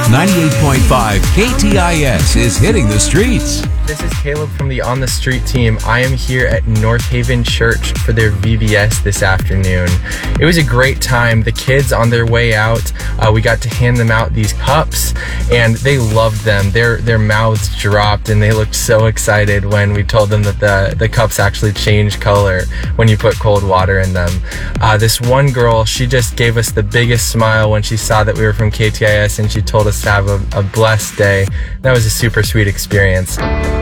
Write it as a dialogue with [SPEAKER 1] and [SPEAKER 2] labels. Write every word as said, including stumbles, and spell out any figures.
[SPEAKER 1] ninety-eight point five K T I S is hitting the streets.
[SPEAKER 2] This is Caleb from the On the Street team. I am here at North Haven Church for their V B S this afternoon. It was a great time. The kids on their way out, uh, we got to hand them out these cups and they loved them. Their their mouths dropped and they looked so excited when we told them that the, the cups actually change color when you put cold water in them. Uh, this one girl, she just gave us the biggest smile when she saw that we were from K T I S and she told us to have a, a blessed day. That was a super sweet experience.